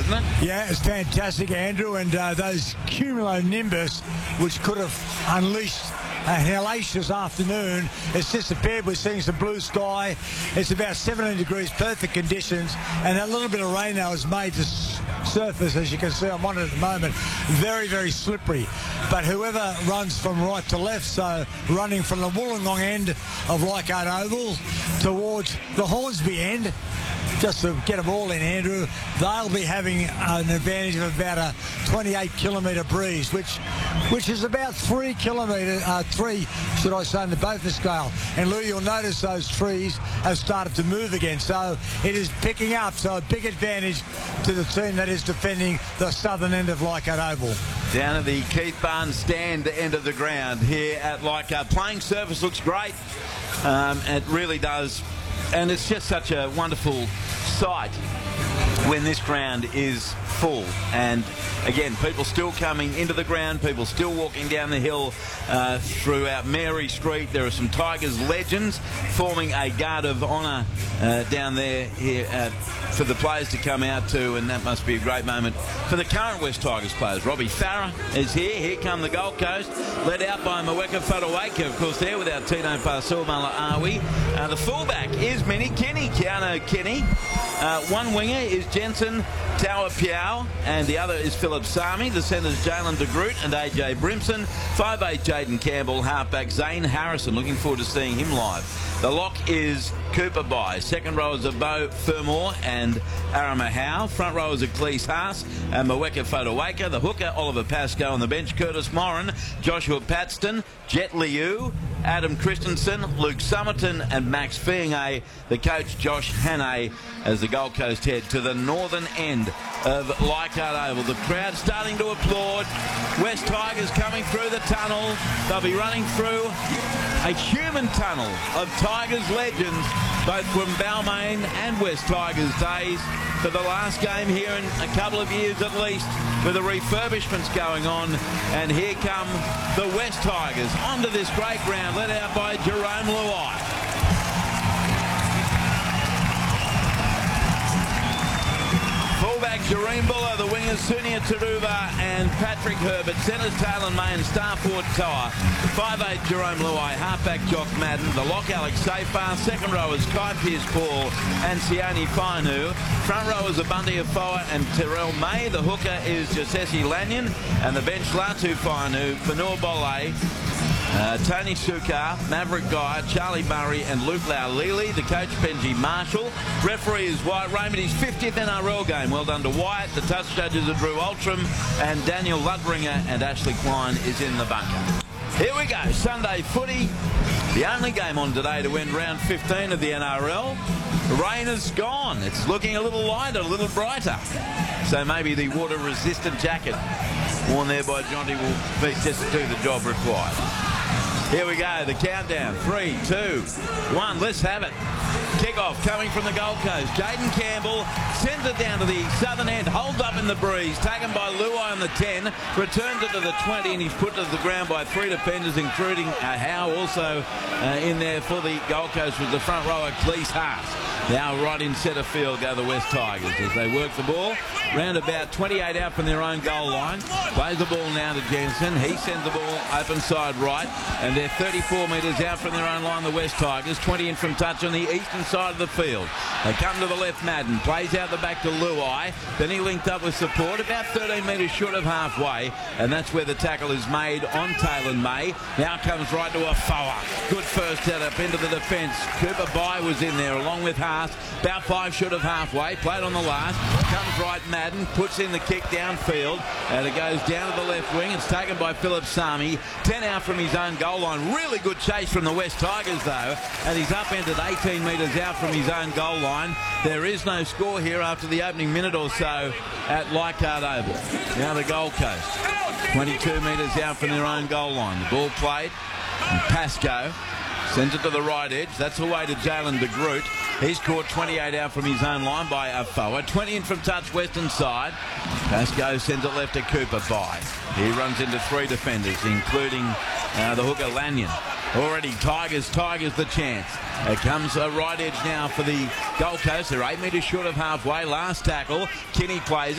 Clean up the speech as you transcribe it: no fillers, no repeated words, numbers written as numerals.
isn't it? Yeah, it's fantastic, Andrew, and those cumulonimbus, which could have unleashed a hellacious afternoon, it's disappeared. We're seeing some blue sky. It's about 17 degrees, perfect conditions, and a little bit of rain now has made the surface, as you can see on one at the moment, very, very slippery. But whoever runs from right to left, so running from the Wollongong end of Leichhardt Oval towards the Hornsby end, just to get them all in, Andrew, they'll be having an advantage of about a 28-kilometre breeze, which is about 3 kilometres, should I say, in the Beaufort scale. And Lou, you'll notice those trees have started to move again, so it is picking up. So a big advantage to the team that is defending the southern end of Leichhardt Oval. Down at the Keith Barnes stand end of the ground here at Leichhardt. Playing surface looks great. It really does. And it's just such a wonderful sight when this ground is full. And again, people still coming into the ground, people still walking down the hill throughout Mary Street. There are some Tigers legends forming a guard of honour down there here for the players to come out to, and that must be a great moment for the current West Tigers players. Robbie Farah is here. Here come the Gold Coast, led out by Mweka Fotuaika, of course, there without Tino Pasul-Malaawi. The fullback is Minnie Kenny, Keanu Kenny. One winger is Jensen Tauapiao, and the other is Philip Sami. The centres Jalen de Groot and AJ Brimson. 5'8" Jaden Campbell, halfback Zane Harrison. Looking forward to seeing him live. The lock is Cooper Bai. Second rowers are Beau Fermor and Arama Howe. Front rowers are Cleese Haas and Mweka Fotuaika. The hooker, Oliver Pascoe. On the bench, Curtis Moran, Joshua Patston, Jet Liu, Adam Christensen, Luke Summerton and Max Fienge. The coach, Josh Hannay, as the Gold Coast head to the northern end of Leichhardt Oval. The crowd starting to applaud. West Tigers coming through the tunnel. They'll be running through a human tunnel of Tigers legends, both from Balmain and West Tigers days, for the last game here in a couple of years at least, with the refurbishments going on. And here come the West Tigers onto this great ground, led out by Jerome Luai. Fullback Jareen Buller, the wingers Sunia Taruva and Patrick Herbert, centres Talon May and star forward Toa. 5'8" Jerome Luai, halfback Jock Madden, the lock Alex Safar, second rowers Kai Pearce-Paul and Sione Fainu. Front rowers are Bunty Afoa and Terrell May. The hooker is Josesi Lanyon, and the bench Latu Fainu, Fanua Bolle, Tony Sukar, Maverick Guy, Charlie Murray and Luke Laulili. The coach, Benji Marshall. Referee is Wyatt Raymond, his 50th NRL game. Well done to Wyatt. The touch judges are Drew Altram and Daniel Ludringer, and Ashley Klein is in the bunker. Here we go, Sunday footy. The only game on today to end round 15 of the NRL. The rain is gone. It's looking a little lighter, a little brighter. So maybe the water-resistant jacket worn there by Jonty will be just to do the job required. Here we go, the countdown. 3, 2, 1, let's have it. Kick-off coming from the Gold Coast. Jaden Campbell sends it down to the southern end, holds up in the breeze, taken by Luai on the 10, returns it to the 20, and he's put to the ground by 3 defenders, including Howe. Also in there for the Gold Coast was the front rower, Cleese Haas. Now right in centre field go the West Tigers as they work the ball. Round about 28 out from their own goal line. Plays the ball now to Jensen. He sends the ball open side right, and they're 34 metres out from their own line, the West Tigers. 20 in from touch on the eastern side of the field. They come to the left, Madden. Plays out the back to Luai. Then he linked up with support, about 13 metres short of halfway, and that's where the tackle is made on Taylor May. Now comes right to Afoa. Good first setup into the defence. Cooper Bai was in there along with Haas. About 5 short of halfway. Played on the last. Comes right, Madden. Puts in the kick downfield, and it goes down to the left wing. It's taken by Philip Sami. 10 out from his own goal line. Really good chase from the West Tigers though, and he's upended 18 metres out from his own goal line. There is no score here after the opening minute or so at Leichhardt Oval. Now the Gold Coast, 22 metres out from their own goal line. The ball played, and Pascoe sends it to the right edge. That's away to Jalen de Groot. He's caught 28 out from his own line by Afoa. 20 in from touch western side. Pascoe sends it left to Cooper Bai. He runs into 3 defenders, including the hooker Lanyon. Already Tigers the chance. It comes a right edge now for the Gold Coast. They're 8 metres short of halfway. Last tackle. Kinney plays it.